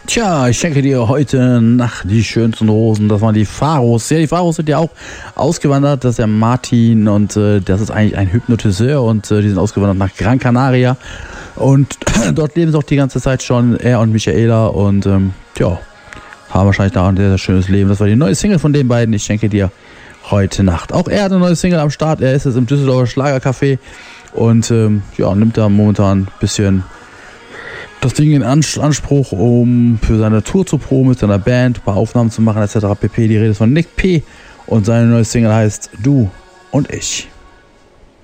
Tja, ich schenke dir heute Nacht die schönsten Rosen. Das waren die Pharos. Ja, die Pharos sind ja auch ausgewandert. Das ist der Martin und das ist eigentlich ein Hypnotiseur und die sind ausgewandert nach Gran Canaria. Und dort leben sie auch die ganze Zeit schon, er und Michaela. Und haben wahrscheinlich da ein sehr, sehr schönes Leben. Das war die neue Single von den beiden. Ich schenke dir heute Nacht. Auch er hat eine neue Single am Start. Er ist jetzt im Düsseldorfer Schlagercafé und nimmt da momentan ein bisschen das Ding in Anspruch, um für seine Tour zu proben mit seiner Band, ein paar Aufnahmen zu machen etc. pp. Die Rede ist von Nick P. und seine neue Single heißt Du und ich.